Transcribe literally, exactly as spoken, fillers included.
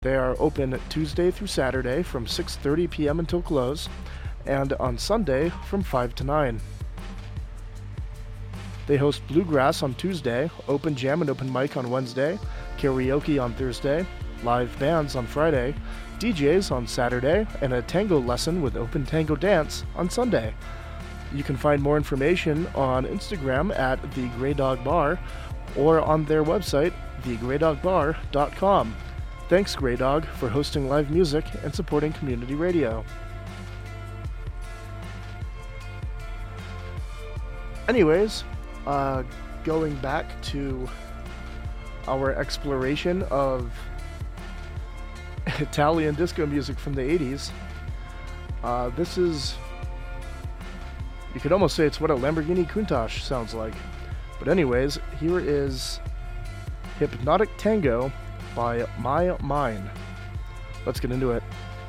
They are open Tuesday through Saturday from six thirty p.m. until close, and on Sunday from five to nine. They host bluegrass on Tuesday, open jam and open mic on Wednesday, karaoke on Thursday, live bands on Friday, D Js on Saturday, and a tango lesson with open tango dance on Sunday. You can find more information on Instagram at The Grey Dog Bar or on their website, the grey dog bar dot com. Thanks, Grey Dog, for hosting live music and supporting community radio. Anyways, uh, going back to our exploration of Italian disco music from the eighties, uh, this is, you could almost say it's what a Lamborghini Countach sounds like. But anyways, here is Hypnotic Tango by My Mine. Let's get into it.